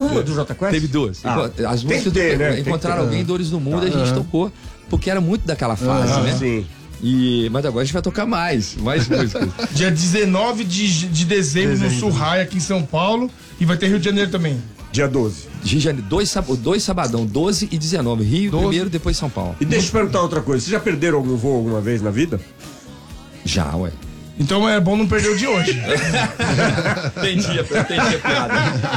duas do Jota Quest? Teve duas. As músicas Encontraram Alguém, Dores do Mundo, a gente tocou, porque era muito daquela fase, né? Sim. Mas agora a gente vai tocar mais músicas. Dia 19 de dezembro no Surrai, aqui em São Paulo. E vai ter Rio de Janeiro também. Dia 12. Rio de Janeiro, dois sabadão, 12 e 19. Rio 12. Primeiro, depois São Paulo. E deixa eu perguntar outra coisa. Vocês já perderam algum voo alguma vez na vida? Já, ué. Então é bom não perder o de hoje. Entendi a piada.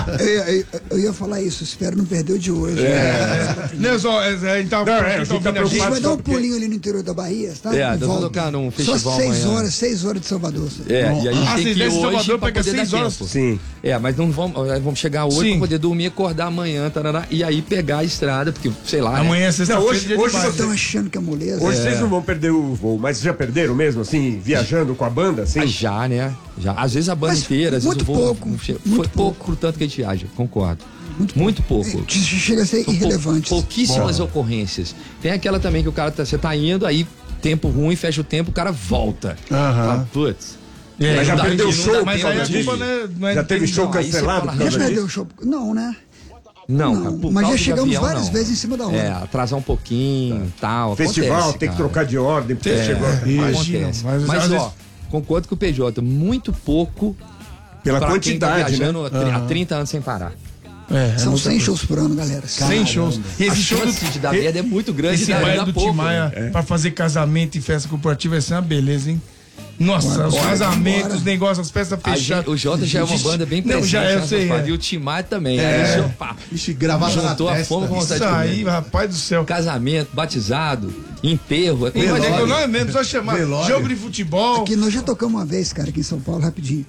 Eu ia falar isso, espero não perder o de hoje. Não, só, a gente tá a gente vai dar um pulinho ali no interior da Bahia, tá? Vamos tocar num festival. Só 6 horas de Salvador. E a gente tem que ir hoje Salvador pra pega poder 6 dar horas. tempo. Sim. Mas não vamos chegar hoje pra poder dormir, acordar amanhã, tarará, e aí pegar a estrada, porque, sei lá. Amanhã é sexta-feira. Hoje vocês estão achando que é moleza. Hoje vocês não vão perder o voo, mas já perderam mesmo, assim, viajando com a banda, assim? Já, né? Já. Às vezes a banda inteira, às vezes o voo. Foi pouco pro tanto que a gente viaja, concordo. Muito pouco. Chega a ser irrelevante. Pouquíssimas ocorrências. Tem aquela também que o cara você tá indo, aí tempo ruim, fecha o tempo, o cara volta. Putz. Mas já perdeu o show? Mas aí a culpa não é. Já teve show cancelado? Já perdeu o show? Não, né? Não, mas já chegamos várias vezes em cima da hora. Atrasar um pouquinho, tal. Festival, acontece, tem que trocar de ordem, porque chegou. Acontece. Mas concordo com o PJ, muito pouco pela quem quantidade, tá viajando há 30 anos sem parar. São 100 shows por ano, galera. 100 shows. E esse show da merda é muito grande. Esse baile do Tim Maia pra fazer casamento e festa corporativa vai ser uma beleza, hein? Nossa, os casamentos, os negócios, as festas fechadas. O Jota já é uma banda bem presente. Não, já eu sei. E o Tim Maia também. Ixi, gravado na juntou a fome com vontade de comer. Isso aí, rapaz do céu. Casamento, batizado, enterro. Não é mesmo, só chamar. Jogo de futebol. Aqui nós já tocamos uma vez, cara, aqui em São Paulo, rapidinho.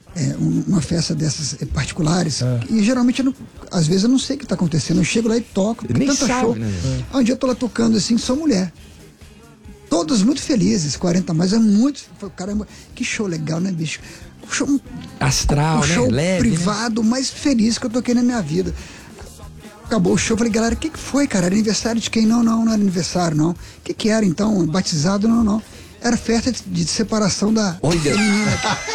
Uma festa dessas particulares. E geralmente, às vezes eu não sei o que tá acontecendo. Eu chego lá e toco. Nem tanto sabe, show. Né? Um dia eu tô lá tocando assim, só mulher. Todos muito felizes, 40 mais, é muito. Caramba, que show legal, né, bicho? Um show astral, show né? Leve, privado, mais feliz que eu toquei na minha vida. Acabou o show, falei, galera, o que foi, cara? Era aniversário de quem? Não era aniversário, não. O que era, então? Batizado? Não. Era festa de separação da menina.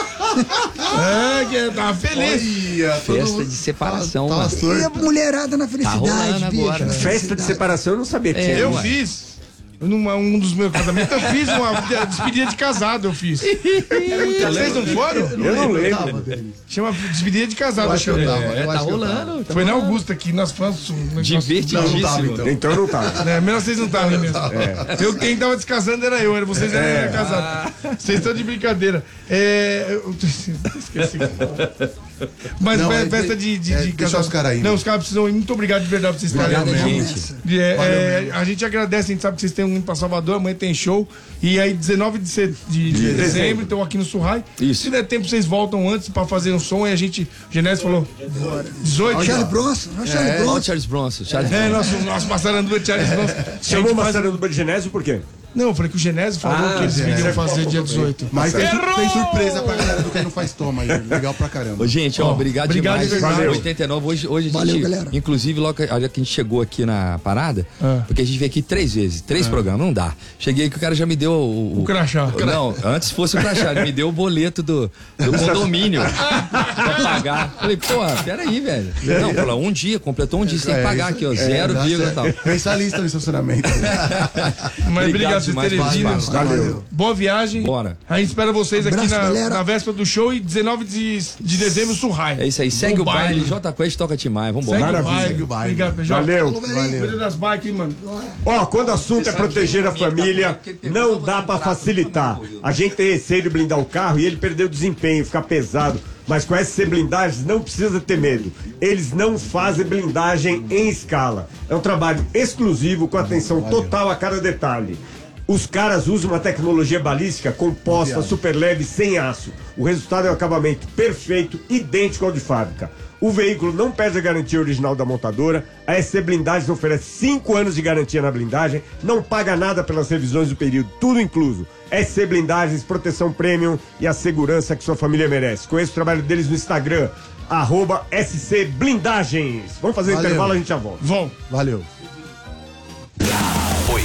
Que tava feliz. Festa de separação. E a mulherada na felicidade, bicho. Agora. Festa de separação eu não sabia que tinha. Eu fiz. Um dos meus casamentos, eu fiz uma despedida de casado, eu fiz. Vocês não foram? Eu não lembro. Chama despedida de casado. Tá rolando. Foi na Augusta aqui, nós fomos. Divertidíssimo. Então não tava. Menos vocês não estavam mesmo. Quem tava descasando era eu, vocês eram casados. Vocês estão de brincadeira. Eu esqueci. Mas não, festa de deixa os caras aí. Não, os caras precisam ir. Muito obrigado de verdade por vocês estarem aí. A gente agradece, a gente sabe que vocês têm um indo pra Salvador, amanhã tem show. E aí, 19 de dezembro, então aqui no Surrai. Isso. Se der tempo, vocês voltam antes pra fazer um som. E a gente, o Genésio falou: 18. Charles Bronson. Charles Bronson. Nosso Massaranduba de Charles Bronson. Chamou o Massaranduba de Genésio por quê? Não, eu falei que o Genésio falou que eles iriam fazer dia 18. Mas tem surpresa pra galera do que não faz toma aí. Legal pra caramba. Ô, gente, obrigado demais. Valeu. 89, hoje a gente, valeu, galera. Inclusive, logo que a gente chegou aqui na parada, porque a gente veio aqui 3 vezes, 3 programas, não dá. Cheguei que o cara já me deu o crachá. Não, antes fosse o crachá, ele me deu o boleto do condomínio pra pagar. Falei, peraí, velho. Não, falou, completou um dia, você tem que pagar aqui, ó, 0, e tal. Mensalista no estacionamento. Mas obrigado por vocês terem vindo. Valeu. Boa viagem. Bora. A gente espera vocês aqui na véspera do show e 19 de dezembro, Surrai. É isso aí, segue o baile. Jota Quest toca Tim Maia, vambora. Segue o baile. Obrigado, PJ. Valeu. Cuida das bikes, mano. Quando o assunto é proteger a família, não dá pra facilitar. A gente tem receio de blindar o carro e ele perder o desempenho, ficar pesado. Mas com SC Blindagens não precisa ter medo. Eles não fazem blindagem em escala. É um trabalho exclusivo com atenção total a cada detalhe. Os caras usam uma tecnologia balística composta, super leve, sem aço. O resultado é um acabamento perfeito, idêntico ao de fábrica. O veículo não perde a garantia original da montadora. A SC Blindagens oferece 5 anos de garantia na blindagem. Não paga nada pelas revisões do período, tudo incluso. SC Blindagens, proteção premium e a segurança que sua família merece. Conheça o trabalho deles no Instagram, @SC Blindagens. Vamos fazer um intervalo, a gente já volta. Vamos. Valeu.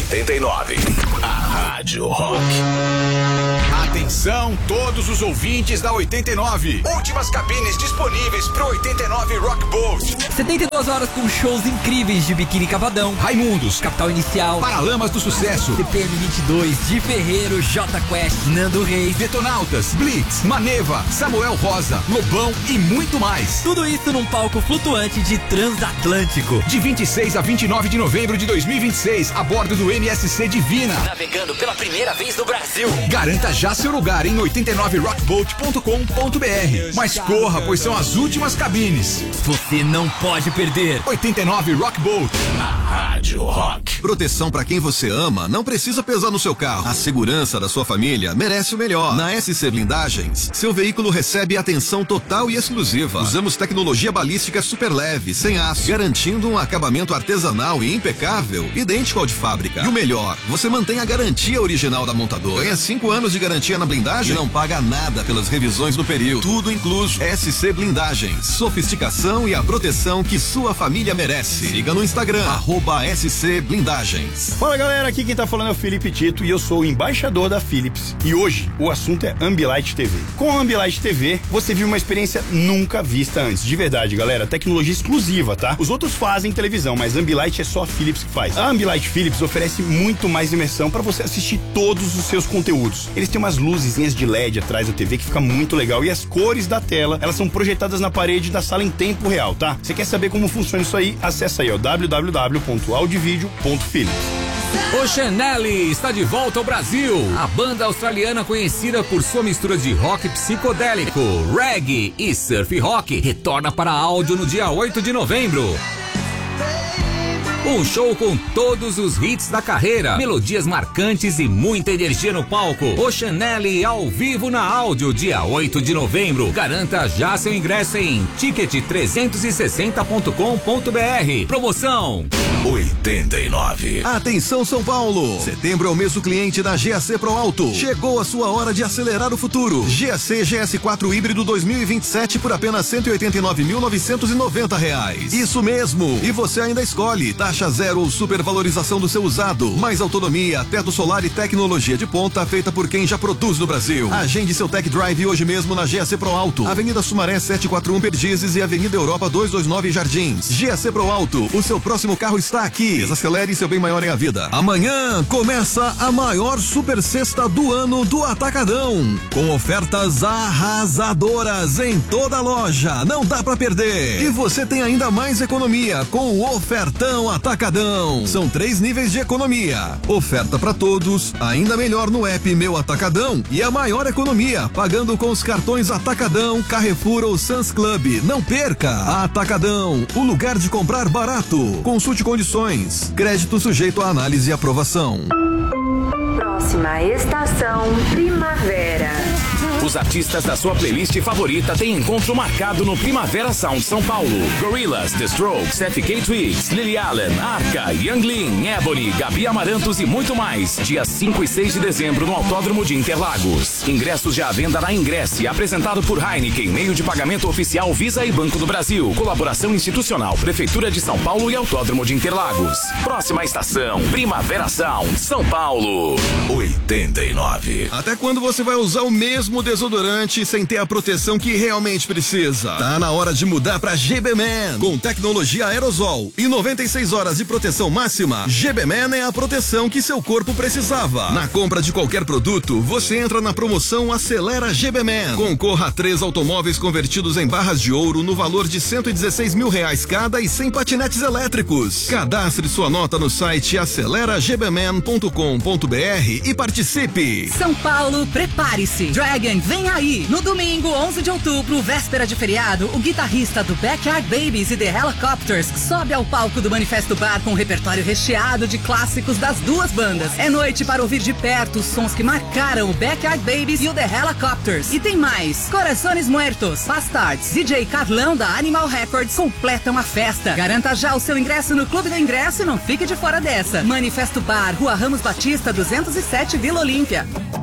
89. A Rádio Rock. Atenção, todos os ouvintes da 89. Últimas cabines disponíveis pro 89 Rock Boat. 72 horas com shows incríveis de Biquíni Cavadão, Raimundos, Capital Inicial, Paralamas do Sucesso, CPM 22, Di Ferreiro, J Quest, Nando Reis, Detonautas, Blitz, Maneva, Samuel Rosa, Lobão e muito mais. tudo isso num palco flutuante de Transatlântico. De 26 a 29 de novembro de 2026, a bordo do MSC Divina. Navegando pela primeira vez no Brasil. Garanta já seu lugar em 89rockboat.com.br. Mas corra, pois são as últimas cabines. Você não pode perder. 89 Rock Boat. A Rádio Rock. Proteção para quem você ama não precisa pesar no seu carro. A segurança da sua família merece o melhor. Na SC Blindagens, seu veículo recebe atenção total e exclusiva. Usamos tecnologia balística super leve, sem aço, garantindo um acabamento artesanal e impecável, idêntico ao de fábrica. E o melhor, você mantém a garantia original da montadora. Ganha 5 anos de garantia na blindagem e não paga nada pelas revisões no período. Tudo incluso. SC Blindagens. Sofisticação e a proteção que sua família merece. Siga no Instagram, @SC Blindagens. Fala galera, aqui quem tá falando é o Felipe Tito e eu sou o embaixador da Philips. E hoje o assunto é Ambilight TV. Com a Ambilight TV, você vive uma experiência nunca vista antes. De verdade, galera, tecnologia exclusiva, tá? Os outros fazem televisão, mas a Ambilight é só a Philips que faz. A Ambilight Philips oferece muito mais imersão para você assistir todos os seus conteúdos. Eles têm umas luzinhas de LED atrás da TV que fica muito legal e as cores da tela, elas são projetadas na parede da sala em tempo real, tá? Você quer saber como funciona isso aí? Acessa aí, ó, www.audivideo.philips. Oceanelli está de volta ao Brasil. A banda australiana, conhecida por sua mistura de rock psicodélico, reggae e surf rock, retorna para áudio no dia 8 de novembro. Um show com todos os hits da carreira, melodias marcantes e muita energia no palco. Oceanelli ao vivo na áudio, dia 8 de novembro. Garanta já seu ingresso em ticket360.com.br. Promoção 89. Atenção São Paulo! Setembro é o mês do cliente da GAC Pro Auto. Chegou a sua hora de acelerar o futuro. GAC GS4 híbrido 2027 por apenas R$ 189.990. Isso mesmo! E você ainda escolhe taxa zero ou supervalorização do seu usado. Mais autonomia, teto solar e tecnologia de ponta feita por quem já produz no Brasil. Agende seu tech drive hoje mesmo na GAC Pro Auto. Avenida Sumaré 741 Perdizes e Avenida Europa 229 Jardins. GAC Pro Auto, o seu próximo carro está aqui. Desacelere, seu bem maior é a vida. Amanhã começa a maior super sexta do ano do Atacadão, com ofertas arrasadoras em toda a loja. Não dá pra perder. E você tem ainda mais economia com o Ofertão Atacadão. São 3 níveis de economia. Oferta pra todos, ainda melhor no app Meu Atacadão e a maior economia, pagando com os cartões Atacadão, Carrefour ou Sam's Club. Não perca! Atacadão, o lugar de comprar barato. Consulte condições. Crédito sujeito a análise e aprovação. Próxima estação, primavera. Os artistas da sua playlist favorita têm encontro marcado no Primavera Sound São Paulo. Gorillaz, The Strokes, FK Twigs, Lily Allen, Arca, Young Lean, Ebony, Gabi Amarantos e muito mais. Dias 5 e 6 de dezembro no Autódromo de Interlagos. Ingressos já à venda na Ingresse, apresentado por Heineken, meio de pagamento oficial Visa e Banco do Brasil. Colaboração institucional, Prefeitura de São Paulo e Autódromo de Interlagos. Próxima estação, Primavera Sound, São Paulo. 89. Até quando você vai usar o mesmo desodorante sem ter a proteção que realmente precisa? Tá na hora de mudar pra GB-Man. Com tecnologia aerosol e 96 horas de proteção máxima, GB-Man é a proteção que seu corpo precisava. Na compra de qualquer produto, você entra na promoção Acelera GB-Man. Concorra a 3 automóveis convertidos em barras de ouro no valor de R$116 mil cada e 100 patinetes elétricos. Cadastre sua nota no site aceleragBman.com.br e participe. São Paulo, prepare-se. Dragon vem aí. No domingo, 11 de outubro, véspera de feriado, o guitarrista do Backyard Babies e The Helicopters sobe ao palco do Manifesto Bar com um repertório recheado de clássicos das duas bandas. É noite para ouvir de perto os sons que marcaram o Backyard Babies e o The Helicopters. E tem mais. Corazones Muertos, Bastards, DJ Carlão da Animal Records completam a festa. Garanta já o seu ingresso no Clube do Ingresso e não fique de fora dessa. Manifesto Bar, Rua Ramos Batista, 207, Vila Olímpia.